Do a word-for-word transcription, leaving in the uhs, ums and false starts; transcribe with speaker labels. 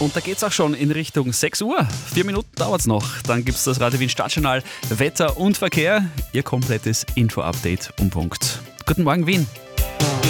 Speaker 1: Und da geht's auch schon in Richtung sechs Uhr. Vier Minuten dauert's noch. Dann gibt's das Radio Wien Stadtjournal Wetter und Verkehr. Ihr komplettes Info-Update um Punkt. Guten Morgen, Wien.